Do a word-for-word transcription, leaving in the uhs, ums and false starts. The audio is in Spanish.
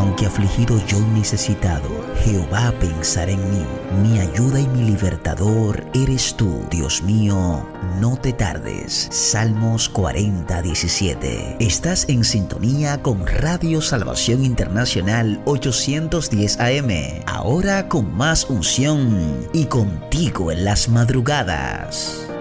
Aunque afligido yo y necesitado, Jehová pensará en mí. Mi ayuda y mi libertador eres tú. Dios mío, no te tardes. Salmos cuarenta, diecisiete. Estás en sintonía con Radio Salvación Internacional ochocientos diez A M. Ahora con más unción y contigo en las madrugadas.